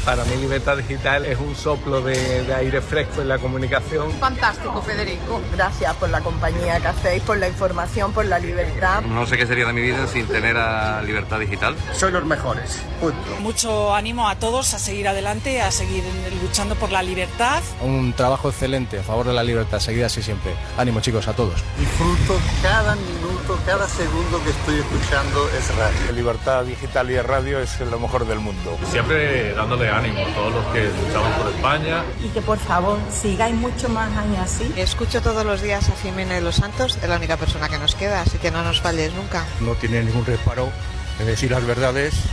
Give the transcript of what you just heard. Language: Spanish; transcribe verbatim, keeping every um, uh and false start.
Para mí Libertad Digital es un soplo de, de aire fresco en la comunicación. Fantástico, Federico. Gracias por la compañía que hacéis, por la información, por la libertad. No sé qué sería de mi vida sin tener a Libertad Digital. Sois los mejores, punto. Mucho ánimo a todos a seguir adelante, a seguir luchando por la libertad. Un trabajo excelente a favor de la libertad, seguid así siempre. Ánimo, chicos, a todos. Disfruto cada minuto, cada segundo que estoy escuchando es radio. Libertad Digital y radio es lo mejor del mundo. Siempre dándole ánimo a todos los que luchamos por España. Y que por favor sigáis muchos más años así. Escucho todos los días a Jiménez Los Santos, es la única persona que nos queda, así que no nos falles nunca. No tiene ningún reparo en decir las verdades.